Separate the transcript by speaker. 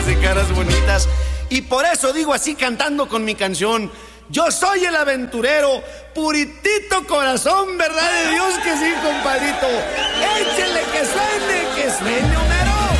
Speaker 1: De caras bonitas. Y por eso digo así cantando con mi canción: yo soy el aventurero, puritito corazón, ¿verdad de Dios que sí, compadrito?